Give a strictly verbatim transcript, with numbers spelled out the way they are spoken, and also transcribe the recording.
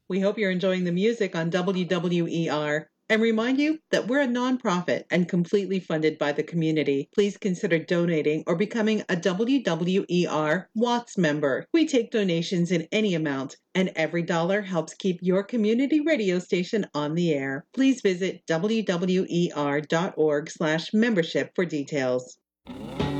We hope you're enjoying the music on W W E R and remind you that we're a nonprofit and completely funded by the community. Please consider donating or becoming a W W E R Watts member. We take donations in any amount, and every dollar helps keep your community radio station on the air. Please visit W W E R dot org slash membership for details.